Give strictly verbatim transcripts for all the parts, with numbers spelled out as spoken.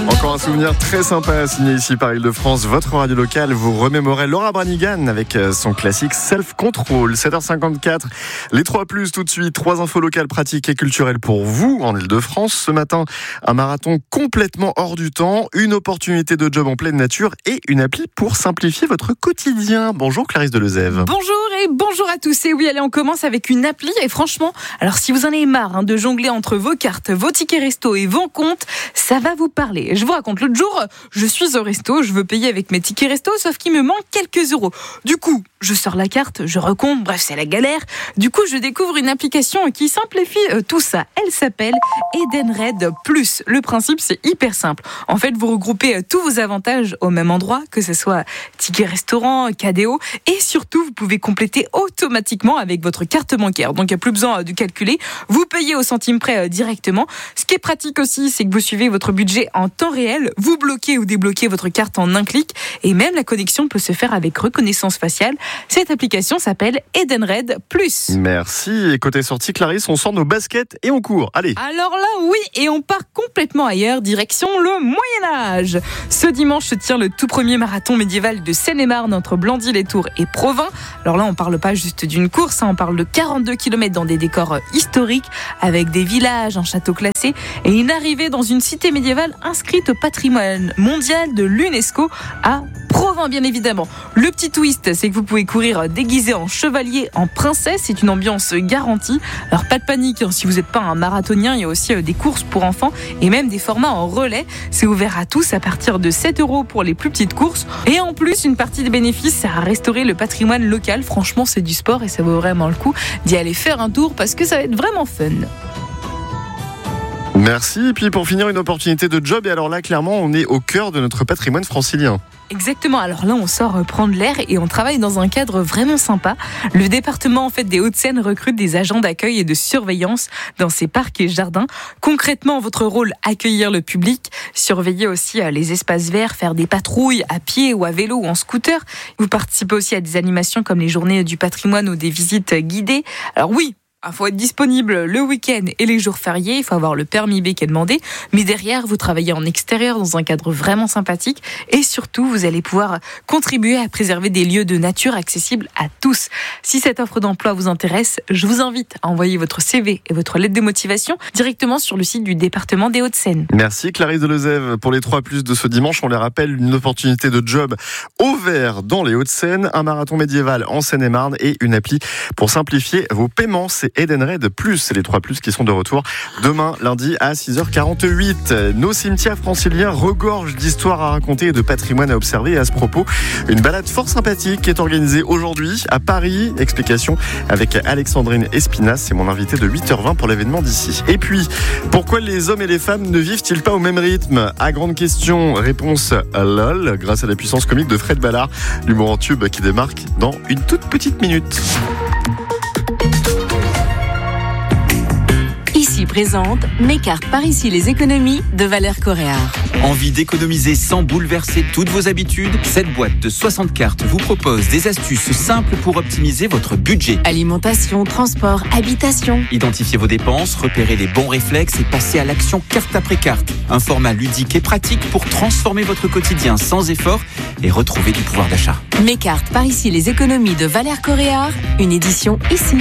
Encore un souvenir très sympa signé ici par Île-de-France. Votre radio locale, vous remémorez Laura Branigan avec son classique Self Control. sept heures cinquante-quatre, les trois plus tout de suite. Trois infos locales, pratiques et culturelles pour vous en Île-de-France. Ce matin, un marathon complètement hors du temps, une opportunité de job en pleine nature et une appli pour simplifier votre quotidien. Bonjour Clarisse Delezève. Bonjour et bonjour à tous. Et oui, allez, on commence avec une appli. Et franchement, alors si vous en avez marre hein, de jongler entre vos cartes, vos tickets resto et vos comptes, ça va vous parler. Je vous raconte, l'autre jour, je suis au resto, je veux payer avec mes tickets resto, sauf qu'il me manque quelques euros. Du coup, je sors la carte, je recompte, bref, c'est la galère. Du coup, je découvre une application qui simplifie euh, tout ça. Elle s'appelle Edenred Plus. Le principe, c'est hyper simple. En fait, vous regroupez euh, tous vos avantages au même endroit, que ce soit tickets restaurant, K D O, et surtout, vous pouvez compléter automatiquement avec votre carte bancaire. Donc, il n'y a plus besoin euh, de calculer. Vous payez au centime près euh, directement. Ce qui est pratique aussi, c'est que vous suivez votre budget en temps réel. Vous bloquez ou débloquez votre carte en un clic. Et même la connexion peut se faire avec reconnaissance faciale. Cette application s'appelle Edenred Plus. Merci. Et côté sortie, Clarisse, on sort nos baskets et on court. Allez. Alors là, oui, et on part complètement ailleurs, direction le Moyen-Âge. Ce dimanche se tient le tout premier marathon médiéval de Seine-et-Marne entre Blandy-les-Tours et Provins. Alors là, on parle pas juste d'une course, hein, on parle de quarante-deux kilomètres dans des décors historiques, avec des villages, un château classé et une arrivée dans une cité médiévale inscrite au patrimoine mondial de l'UNESCO à Provins, bien évidemment. Le petit twist, c'est que vous pouvez courir déguisé en chevalier, en princesse. C'est une ambiance garantie. Alors, pas de panique, hein, si vous n'êtes pas un marathonien, il y a aussi des courses pour enfants et même des formats en relais. C'est ouvert à tous à partir de sept euros pour les plus petites courses. Et en plus, une partie des bénéfices sert à restaurer le patrimoine local. Franchement, c'est du sport et ça vaut vraiment le coup d'y aller faire un tour parce que ça va être vraiment fun. Merci. Et puis pour finir, une opportunité de job. Et alors là, clairement, on est au cœur de notre patrimoine francilien. Exactement, alors là on sort prendre l'air et on travaille dans un cadre vraiment sympa. Le département en fait des Hauts-de-Seine recrute des agents d'accueil et de surveillance dans ses parcs et jardins. Concrètement, votre rôle, accueillir le public, surveiller aussi les espaces verts, faire des patrouilles à pied ou à vélo ou en scooter. Vous participez aussi à des animations comme les journées du patrimoine ou des visites guidées. Alors oui, il faut être disponible le week-end et les jours fériés, il faut avoir le permis B qui est demandé, mais derrière, vous travaillez en extérieur dans un cadre vraiment sympathique et surtout, vous allez pouvoir contribuer à préserver des lieux de nature accessibles à tous. Si cette offre d'emploi vous intéresse, je vous invite à envoyer votre C V et votre lettre de motivation directement sur le site du département des Hauts-de-Seine. Merci Clarisse Delezève pour les trois plus de ce dimanche. On les rappelle, une opportunité de job au vert dans les Hauts-de-Seine, un marathon médiéval en Seine-et-Marne et une appli pour simplifier vos paiements. C'est Edenred Plus, c'est les trois plus qui sont de retour demain lundi à six heures quarante-huit. Nos cimetières franciliens regorgent d'histoires à raconter et de patrimoine à observer. Et à ce propos, une balade fort sympathique est organisée aujourd'hui à Paris. Explication avec Alexandrine Espinasse, c'est mon invité de huit heures vingt pour l'événement d'ici. Et puis, pourquoi les hommes et les femmes ne vivent-ils pas au même rythme? À grande question, réponse lol, grâce à la puissance comique de Fred Ballard, l'humour en tube qui démarque dans une toute petite minute. Ici présente mes cartes par ici les économies de Valère Coréard. Envie d'économiser sans bouleverser toutes vos habitudes? Cette boîte de soixante cartes vous propose des astuces simples pour optimiser votre budget. Alimentation, transport, habitation. Identifiez vos dépenses, repérez les bons réflexes et passez à l'action carte après carte. Un format ludique et pratique pour transformer votre quotidien sans effort et retrouver du pouvoir d'achat. Mes cartes par ici les économies de Valère Coréard, une édition ici.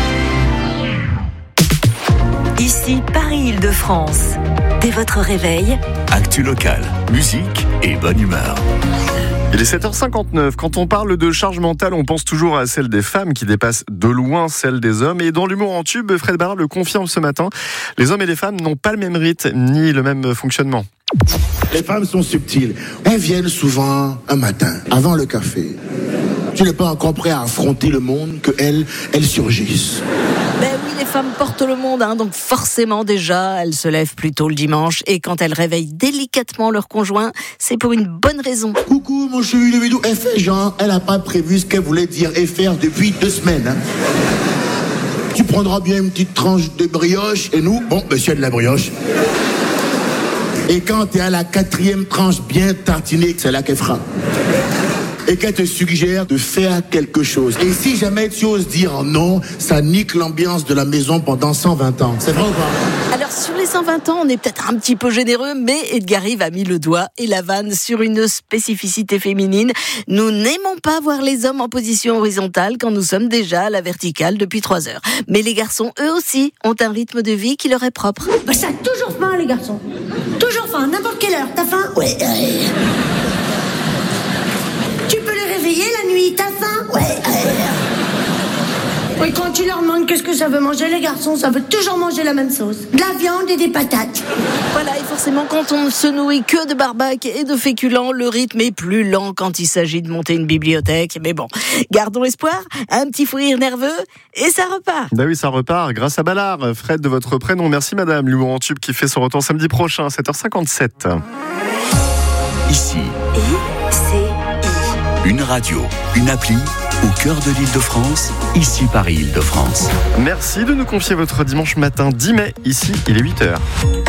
Ici, Paris-Île-de-France. Dès votre réveil, actu local, musique et bonne humeur. Il est sept heures cinquante-neuf. Quand on parle de charge mentale, on pense toujours à celle des femmes qui dépasse de loin celle des hommes. Et dans l'humour en tube, Fred Ballard le confirme ce matin. Les hommes et les femmes n'ont pas le même rythme ni le même fonctionnement. Les femmes sont subtiles. Elles viennent souvent un matin, avant le café. Tu n'es pas encore prêt à affronter le monde que elles, elles surgissent. Ben oui, les femmes portent le monde, hein, donc forcément déjà, elles se lèvent plus tôt le dimanche et quand elles réveillent délicatement leur conjoint, c'est pour une bonne raison. Coucou mon chéri de vidéo, elle fait genre, elle n'a pas prévu ce qu'elle voulait dire et faire depuis deux semaines. Hein. Tu prendras bien une petite tranche de brioche et nous, bon, monsieur de la brioche. Et quand tu es à la quatrième tranche bien tartinée, c'est là qu'elle fera. Et qu'elle te suggère de faire quelque chose. Et si jamais tu oses dire non, ça nique l'ambiance de la maison pendant cent vingt ans. C'est vrai ou pas? Alors Alors sur les cent vingt ans, on est peut-être un petit peu généreux, mais Edgar Rive a mis le doigt et la vanne sur une spécificité féminine. Nous n'aimons pas voir les hommes en position horizontale quand nous sommes déjà à la verticale depuis trois heures. Mais les garçons, eux aussi, ont un rythme de vie qui leur est propre. Bah ça a toujours faim, les garçons. Toujours faim, n'importe quelle heure. T'as faim ? Ouais. ouais. Tu peux les réveiller la nuit. T'as faim ? Ouais. ouais. Et quand tu leur demandes qu'est-ce que ça veut manger, les garçons, ça veut toujours manger la même sauce. De la viande et des patates. Voilà, et forcément, quand on ne se nourrit que de barbac et de féculents, le rythme est plus lent quand il s'agit de monter une bibliothèque. Mais bon, gardons espoir, un petit fou rire nerveux, et ça repart. Bah oui, ça repart grâce à Ballard. Fred de votre prénom, merci madame. L'humour en tube qui fait son retour samedi prochain à sept heures cinquante-sept. Ici, I, c'est une radio, une appli au cœur de l'Île-de-France, ici Paris Île-de-France. Merci de nous confier votre dimanche matin dix mai. Ici, il est huit heures.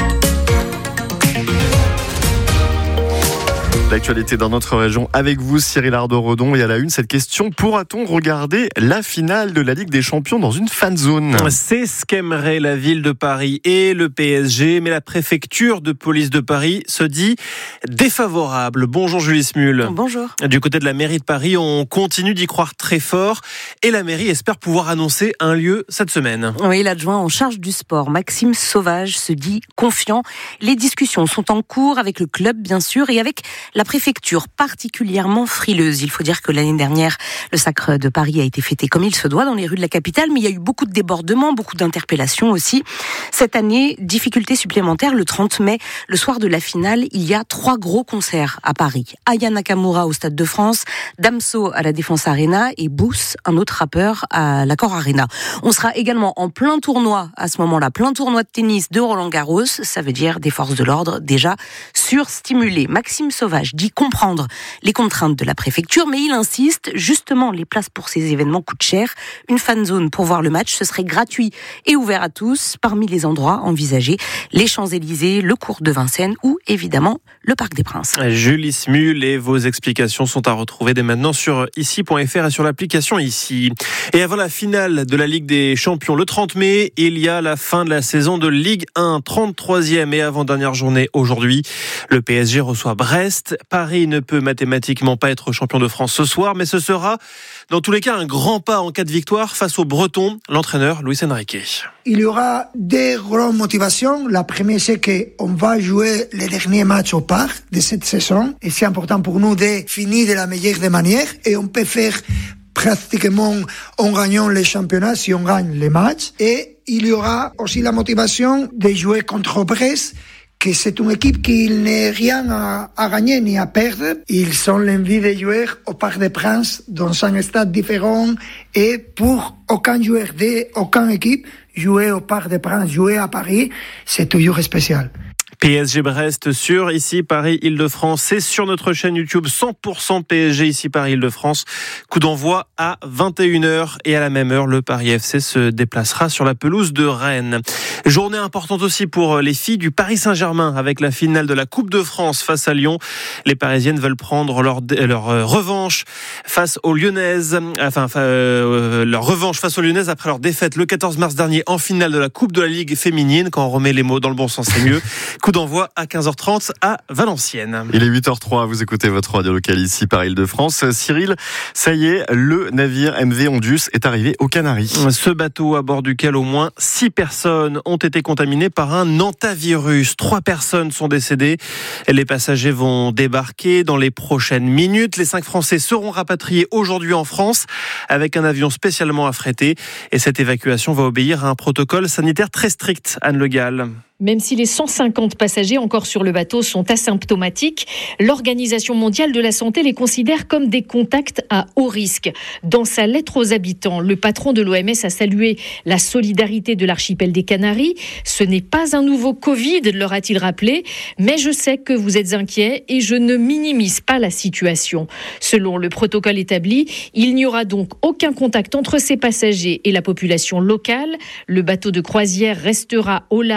L'actualité dans notre région avec vous, Cyril Ardo-Redon. Et à la une, cette question, pourra-t-on regarder la finale de la Ligue des Champions dans une fan zone ? C'est ce qu'aimerait la ville de Paris et le P S G, mais la préfecture de police de Paris se dit défavorable. Bonjour Julie Smul. Bonjour. Du côté de la mairie de Paris, on continue d'y croire très fort et la mairie espère pouvoir annoncer un lieu cette semaine. Oui, l'adjoint en charge du sport, Maxime Sauvage, se dit confiant. Les discussions sont en cours avec le club, bien sûr, et avec la préfecture particulièrement frileuse. Il faut dire que l'année dernière, le Sacre de Paris a été fêté comme il se doit dans les rues de la capitale, mais il y a eu beaucoup de débordements, beaucoup d'interpellations aussi. Cette année, difficulté supplémentaire, le trente mai, le soir de la finale, il y a trois gros concerts à Paris. Aya Nakamura au Stade de France, Damso à la Défense Arena et Booth, un autre rappeur, à l'Accor Arena. On sera également en plein tournoi à ce moment-là, plein tournoi de tennis de Roland Garros, ça veut dire des forces de l'ordre déjà surstimulées. Maxime Sauvage dit comprendre les contraintes de la préfecture, mais il insiste, justement, les places pour ces événements coûtent cher. Une fan zone pour voir le match, ce serait gratuit et ouvert à tous. Parmi les endroits envisagés, les Champs-Élysées, le cours de Vincennes ou évidemment le Parc des Princes. Julie Smul, et vos explications sont à retrouver dès maintenant sur ici point f r et sur l'application Ici. Et avant la finale de la Ligue des Champions le trente mai, il y a la fin de la saison de Ligue un, trente-troisième et avant-dernière journée aujourd'hui. Le P S G reçoit Brest. Paris ne peut mathématiquement pas être champion de France ce soir, mais ce sera dans tous les cas un grand pas en cas de victoire face aux Bretons, l'entraîneur Luis Enrique. Il y aura deux grandes motivations. La première, c'est qu'on va jouer les derniers matchs au parc de cette saison. Et c'est important pour nous de finir de la meilleure des manières. Et on peut faire pratiquement en gagnant les championnats si on gagne les matchs. Et il y aura aussi la motivation de jouer contre Brest, que c'est une équipe qui n'a rien à, à gagner ni à perdre. Ils ont l'envie de jouer au Parc des Princes dans un stade différent, et pour aucun joueur d'aucune équipe, jouer au Parc des Princes, jouer à Paris, c'est toujours spécial. P S G Brest sur ici Paris Île-de-France, c'est sur notre chaîne YouTube cent pour cent P S G ici Paris Île-de-France. Coup d'envoi à vingt et une heures, et à la même heure le Paris F C se déplacera sur la pelouse de Rennes. Journée importante aussi pour les filles du Paris Saint-Germain avec la finale de la Coupe de France face à Lyon. Les Parisiennes veulent prendre leur, leur revanche face aux Lyonnaises, enfin euh, leur revanche face aux Lyonnaises après leur défaite le quatorze mars dernier en finale de la Coupe de la Ligue féminine. Quand on remet les mots dans le bon sens, c'est mieux. Coup d'envoi à quinze heures trente à Valenciennes. Il est huit heures trois, vous écoutez votre radio locale ici par Île-de-France. Cyril, ça y est, le navire M V Ondus est arrivé aux Canaries. Ce bateau à bord duquel au moins six personnes ont été contaminées par un hantavirus. Trois personnes sont décédées. Les passagers vont débarquer dans les prochaines minutes. Les cinq Français seront rapatriés aujourd'hui en France avec un avion spécialement affrété. Et cette évacuation va obéir à un protocole sanitaire très strict. Anne Le Gall. Même si les cent cinquante passagers encore sur le bateau sont asymptomatiques, l'Organisation mondiale de la santé les considère comme des contacts à haut risque. Dans sa lettre aux habitants, le patron de l'O M S a salué la solidarité de l'archipel des Canaries. Ce n'est pas un nouveau Covid, leur a-t-il rappelé, mais je sais que vous êtes inquiets et je ne minimise pas la situation. Selon le protocole établi, il n'y aura donc aucun contact entre ces passagers et la population locale. Le bateau de croisière restera au large du port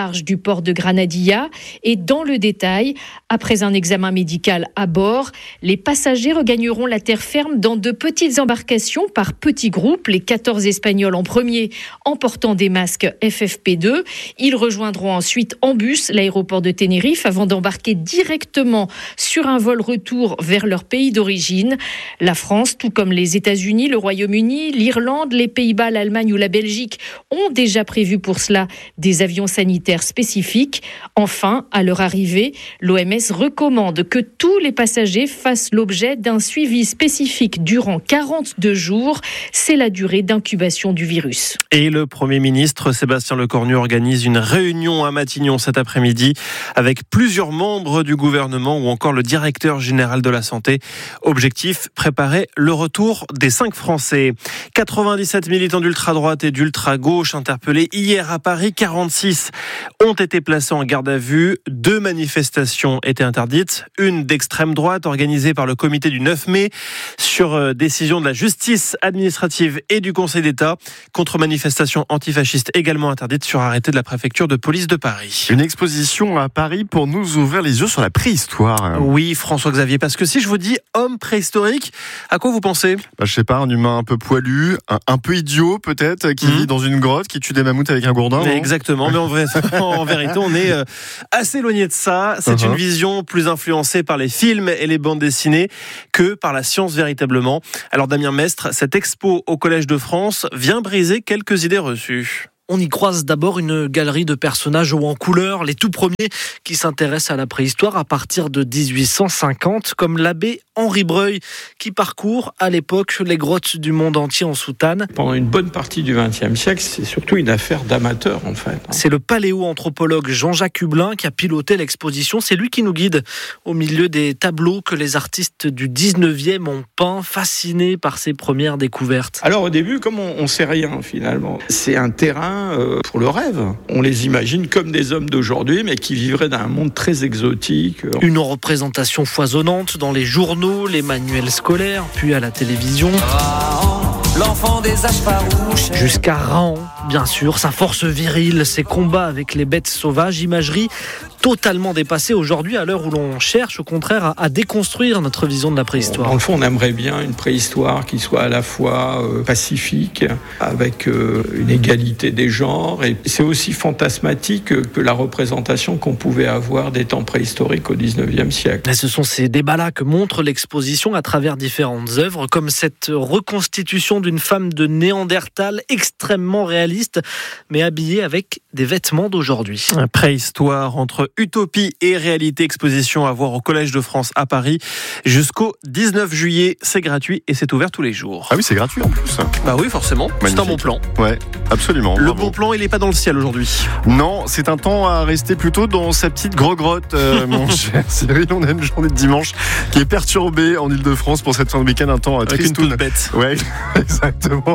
l'aéroport de Granadilla. Et dans le détail, après un examen médical à bord, les passagers regagneront la terre ferme dans de petites embarcations par petits groupes, les quatorze Espagnols en premier en portant des masques F F P deux. Ils rejoindront ensuite en bus l'aéroport de Tenerife avant d'embarquer directement sur un vol retour vers leur pays d'origine. La France, tout comme les États-Unis, le Royaume-Uni, l'Irlande, les Pays-Bas, l'Allemagne ou la Belgique ont déjà prévu pour cela des avions sanitaires spécifiques. Enfin, à leur arrivée, l'O M S recommande que tous les passagers fassent l'objet d'un suivi spécifique durant quarante-deux jours. C'est la durée d'incubation du virus. Et le Premier ministre Sébastien Lecornu organise une réunion à Matignon cet après-midi avec plusieurs membres du gouvernement ou encore le directeur général de la santé. Objectif, préparer le retour des cinq Français. quatre-vingt-dix-sept militants d'ultra-droite et d'ultra-gauche interpellés hier à Paris. quarante-six ont été placés en garde à vue. Deux manifestations étaient interdites. Une d'extrême droite organisée par le comité du neuf mai sur décision de la justice administrative et du Conseil d'État. Contre-manifestation antifasciste également interdite sur arrêté de la préfecture de police de Paris. Une exposition à Paris pour nous ouvrir les yeux sur la préhistoire. Oui, François-Xavier, parce que si je vous dis homme préhistorique, à quoi vous pensez ? Bah, je sais pas, un humain un peu poilu, un, un peu idiot peut-être, qui mmh. vit dans une grotte, qui tue des mammouths avec un gourdin. Exactement, mais en, vrai, en vérité, on est euh, assez éloigné de ça. C'est uh-huh. une vision plus influencée par les films et les bandes dessinées que par la science véritablement. Alors Damien Mestre, cette expo au Collège de France vient briser quelques idées reçues. On y croise d'abord une galerie de personnages hauts en couleur, les tout premiers qui s'intéressent à la préhistoire à partir de dix-huit cent cinquante, comme l'abbé Henri Breuil, qui parcourt à l'époque les grottes du monde entier en soutane. Pendant une bonne partie du vingtième siècle, c'est surtout une affaire d'amateurs en fait. C'est le paléo-anthropologue Jean-Jacques Hublin qui a piloté l'exposition. C'est lui qui nous guide au milieu des tableaux que les artistes du dix-neuvième ont peints, fascinés par ces premières découvertes. Alors au début, comme on ne sait rien finalement, c'est un terrain pour le rêve. On les imagine comme des hommes d'aujourd'hui, mais qui vivraient dans un monde très exotique. Une représentation foisonnante dans les journaux, les manuels scolaires, puis à la télévision. Rahan, l'enfant des âges farouches. Jusqu'à Rahan, bien sûr, sa force virile, ses combats avec les bêtes sauvages, imagerie totalement dépassée aujourd'hui à l'heure où l'on cherche au contraire à, à déconstruire notre vision de la préhistoire. Dans le fond, on aimerait bien une préhistoire qui soit à la fois euh, pacifique, avec euh, une égalité des genres, et c'est aussi fantasmatique que, que la représentation qu'on pouvait avoir des temps préhistoriques au dix-neuvième siècle. Et ce sont ces débats-là que montre l'exposition à travers différentes œuvres, comme cette reconstitution d'une femme de Néandertal extrêmement réaliste, mais habillée avec des vêtements d'aujourd'hui. Préhistoire entre utopie et réalité, exposition à voir au Collège de France à Paris jusqu'au dix-neuf juillet. C'est gratuit et c'est ouvert tous les jours. Ah oui, c'est gratuit en plus. Bah oui, forcément. Magnifique. C'est un bon plan. Ouais, absolument. Le bravo. bon plan, il n'est pas dans le ciel aujourd'hui. Non, c'est un temps à rester plutôt dans sa petite grotte, euh, mon cher Cyril. On a une journée de dimanche qui est perturbée en Ile-de-France pour cette fin de week-end. Un temps avec une peau de bête. Ouais, exactement.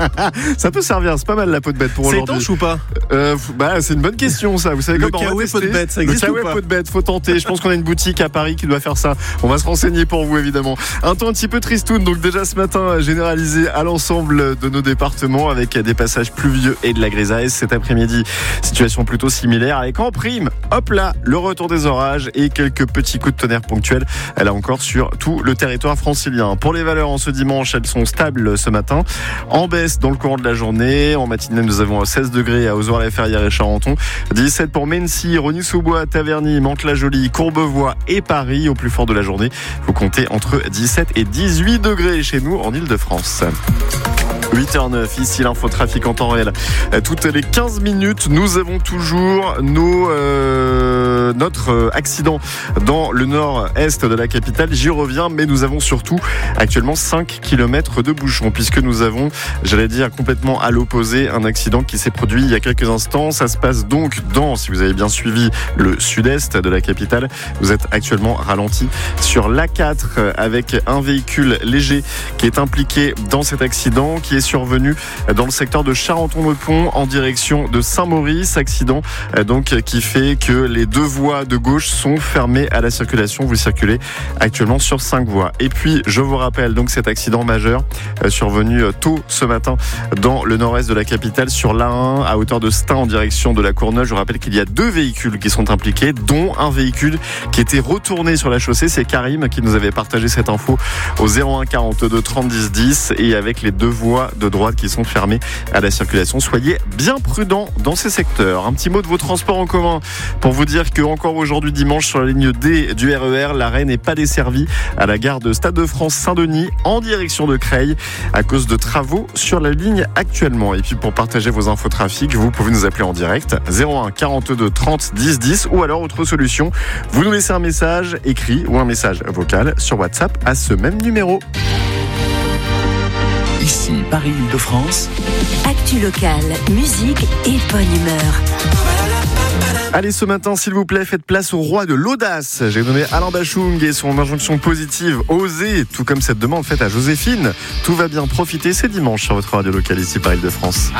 Ça peut servir, c'est pas mal la peau de bête pour c'est aujourd'hui. C'est étanche ou pas euh, bah, c'est une bonne question ça. Vous savez le comment on va peau de bête, ça le existe ou pas? Peau de bête, faut tenter. Je pense qu'on a une boutique à Paris qui doit faire ça. On va se renseigner pour vous évidemment. Un temps un petit peu tristoun, donc déjà ce matin généralisé à l'ensemble de nos départements avec des passages pluvieux et de la grisaille. Cet après-midi, situation plutôt similaire avec en prime, hop là, le retour des orages et quelques petits coups de tonnerre ponctuels. Là encore sur tout le territoire francilien. Pour les valeurs en ce dimanche, elles sont stables ce matin, en baisse dans le courant de la journée. En matinée, nous avons seize degrés à Ozoir-la-Ferrière et Charenton, dix-sept pour Mency, Rosny-sous-Bois, Taverny, Mantes-la-Jolie, Courbevoie et Paris. Au plus fort de la journée, vous comptez entre dix-sept et dix-huit degrés chez nous en Ile-de-France. huit heures neuf, ici l'infotrafic en temps réel. Toutes les quinze minutes, nous avons toujours nos, euh, notre accident dans le nord-est de la capitale. J'y reviens, mais nous avons surtout actuellement cinq kilomètres de bouchons, puisque nous avons, j'allais dire complètement à l'opposé, un accident qui s'est produit il y a quelques instants. Ça se passe donc dans, si vous avez bien suivi, le sud-est de la capitale. Vous êtes actuellement ralenti sur l'A quatre avec un véhicule léger qui est impliqué dans cet accident, qui qui est survenu dans le secteur de Charenton-le-Pont en direction de Saint-Maurice. Accident donc qui fait que les deux voies de gauche sont fermées à la circulation. Vous circulez actuellement sur cinq voies. Et puis, je vous rappelle donc cet accident majeur survenu tôt ce matin dans le nord-est de la capitale sur l'A un à hauteur de Stein en direction de la Courneuve. Je vous rappelle qu'il y a deux véhicules qui sont impliqués, dont un véhicule qui était retourné sur la chaussée. C'est Karim qui nous avait partagé cette info au zéro un quarante-deux trente dix dix et avec les deux voies de droite qui sont fermées à la circulation. Soyez bien prudents dans ces secteurs. Un petit mot de vos transports en commun pour vous dire que encore aujourd'hui dimanche sur la ligne D du R E R, l'arrêt n'est pas desservi à la gare de Stade de France Saint-Denis en direction de Creil à cause de travaux sur la ligne actuellement. Et puis pour partager vos infos trafic, vous pouvez nous appeler en direct zéro un quarante-deux trente dix dix ou alors autre solution, vous nous laissez un message écrit ou un message vocal sur WhatsApp à ce même numéro. Ici Paris-Île-de-France. Actu locale, musique et bonne humeur. Allez, ce matin, s'il vous plaît, faites place au roi de l'audace. J'ai nommé Alain Bachung et son injonction positive, oser, tout comme cette demande faite à Joséphine. Tout va bien, profiter, c'est dimanche sur votre radio locale ici Paris-Île-de-France.